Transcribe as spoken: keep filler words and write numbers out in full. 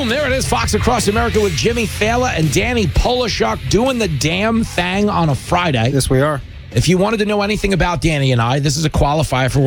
Boom, there it is. Fox Across America with Jimmy Fallon and Danny Polishuk doing the damn thing on a Friday. Yes, we are. If you wanted to know anything about Danny and I, this is a qualifier for